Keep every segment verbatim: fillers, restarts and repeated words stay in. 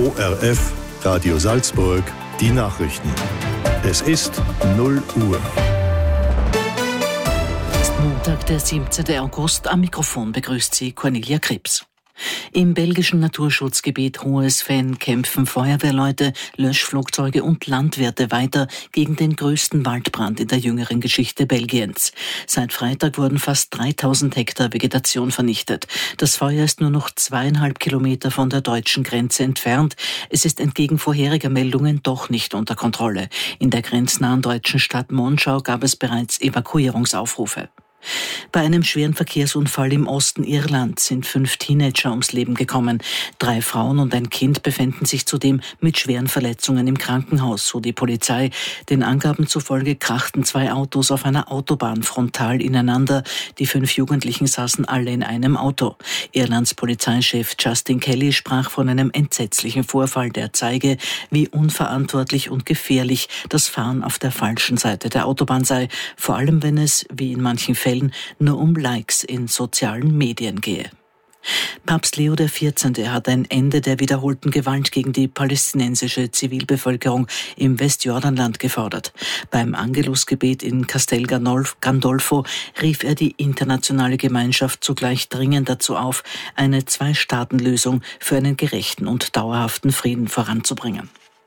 O R F, Radio Salzburg, die Nachrichten. Es ist null Uhr. Es ist Montag, der siebzehnten August. Am Mikrofon begrüßt Sie Cornelia Krebs. Im belgischen Naturschutzgebiet Hohes-Venn kämpfen Feuerwehrleute, Löschflugzeuge und Landwirte weiter gegen den größten Waldbrand in der jüngeren Geschichte Belgiens. Seit Freitag wurden fast dreitausend Hektar Vegetation vernichtet. Das Feuer ist nur noch zweieinhalb Kilometer von der deutschen Grenze entfernt. Es ist entgegen vorheriger Meldungen doch nicht unter Kontrolle. In der grenznahen deutschen Stadt Monschau gab es bereits Evakuierungsaufrufe. Bei einem schweren Verkehrsunfall im Osten Irlands sind fünf Teenager ums Leben gekommen. Drei Frauen und ein Kind befinden sich zudem mit schweren Verletzungen im Krankenhaus, so die Polizei. Den Angaben zufolge krachten zwei Autos auf einer Autobahn frontal ineinander. Die fünf Jugendlichen saßen alle in einem Auto. Irlands Polizeichef Justin Kelly sprach von einem entsetzlichen Vorfall, der zeige, wie unverantwortlich und gefährlich das Fahren auf der falschen Seite der Autobahn sei, vor allem wenn es, wie in manchen Fällen, nur um Likes in sozialen Medien gehe. Papst Leo der vierzehnte hat ein Ende der wiederholten Gewalt gegen die palästinensische Zivilbevölkerung im Westjordanland gefordert. Beim Angelusgebet in Castel Gandolfo rief er die internationale Gemeinschaft zugleich dringend dazu auf, eine Zwei-Staaten-Lösung für einen gerechten und dauerhaften Frieden voranzubringen.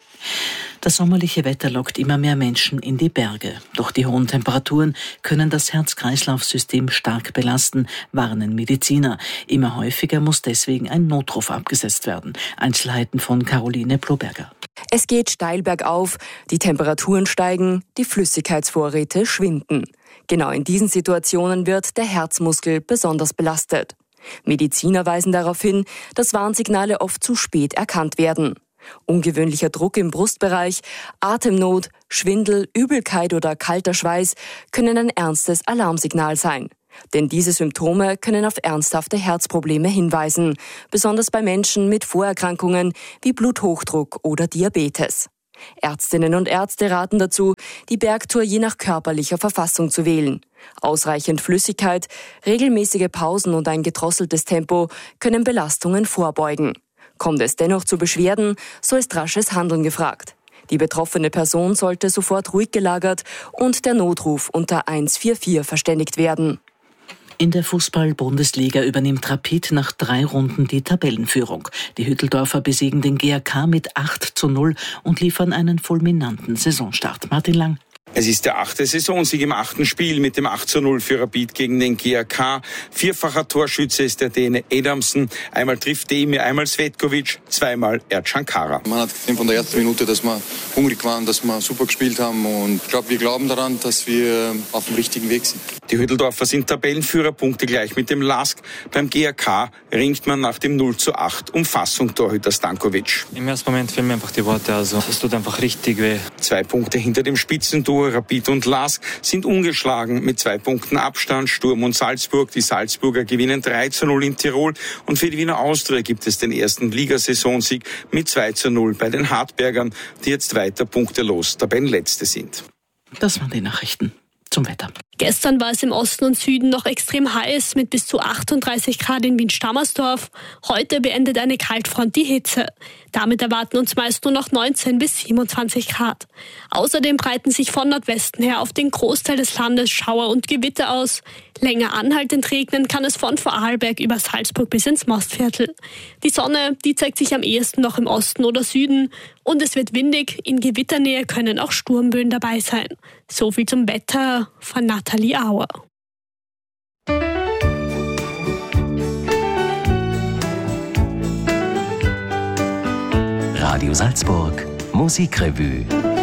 Das sommerliche Wetter lockt immer mehr Menschen in die Berge. Doch die hohen Temperaturen können das Herz-Kreislauf-System stark belasten, warnen Mediziner. Immer häufiger muss deswegen ein Notruf abgesetzt werden. Einzelheiten von Caroline Ploberger. Es geht steil bergauf, die Temperaturen steigen, die Flüssigkeitsvorräte schwinden. Genau in diesen Situationen wird der Herzmuskel besonders belastet. Mediziner weisen darauf hin, dass Warnsignale oft zu spät erkannt werden. Ungewöhnlicher Druck im Brustbereich, Atemnot, Schwindel, Übelkeit oder kalter Schweiß können ein ernstes Alarmsignal sein. Denn diese Symptome können auf ernsthafte Herzprobleme hinweisen, besonders bei Menschen mit Vorerkrankungen wie Bluthochdruck oder Diabetes. Ärztinnen und Ärzte raten dazu, die Bergtour je nach körperlicher Verfassung zu wählen. Ausreichend Flüssigkeit, regelmäßige Pausen und ein gedrosseltes Tempo können Belastungen vorbeugen. Kommt es dennoch zu Beschwerden, so ist rasches Handeln gefragt. Die betroffene Person sollte sofort ruhig gelagert und der Notruf unter eins vier vier verständigt werden. In der Fußball-Bundesliga übernimmt Rapid nach drei Runden die Tabellenführung. Die Hütteldorfer besiegen den G A K mit acht zu null und liefern einen fulminanten Saisonstart. Martin Lang. Es ist der achte Saisonsieg im achten Spiel mit dem acht zu null für Rapid gegen den G A K. Vierfacher Torschütze ist der Däne Adamsen. Einmal trifft Demir, einmal Svetkovic, zweimal Ercan Kara. Man hat gesehen von der ersten Minute, dass wir hungrig waren, dass wir super gespielt haben. Und ich glaube, wir glauben daran, dass wir auf dem richtigen Weg sind. Die Hütteldorfer sind Tabellenführer, Punkte gleich mit dem Lask. Beim G A K ringt man nach dem null zu acht um Fassung Torhüter Stankovic. Im ersten Moment fehlen mir einfach die Worte. Also es tut einfach richtig weh. Zwei Punkte hinter dem Spitzenduo Rapid und Lask sind ungeschlagen mit zwei Punkten Abstand. Sturm und Salzburg. Die Salzburger gewinnen drei zu null in Tirol. Und für die Wiener Austria gibt es den ersten Ligasaisonsieg mit zwei zu null bei den Hartbergern, die jetzt weiter punktelos Tabellenletzte sind. Das waren die Nachrichten zum Wetter. Gestern war es im Osten und Süden noch extrem heiß mit bis zu achtunddreißig Grad in Wien-Stammersdorf. Heute beendet eine Kaltfront die Hitze. Damit erwarten uns meist nur noch neunzehn bis siebenundzwanzig Grad. Außerdem breiten sich von Nordwesten her auf den Großteil des Landes Schauer und Gewitter aus. Länger anhaltend regnen kann es von Vorarlberg über Salzburg bis ins Mostviertel. Die Sonne, die zeigt sich am ehesten noch im Osten oder Süden. Und es wird windig. In Gewitternähe können auch Sturmböen dabei sein. So viel zum Wetter von Nathalie Auer. Radio Salzburg, Musikrevue.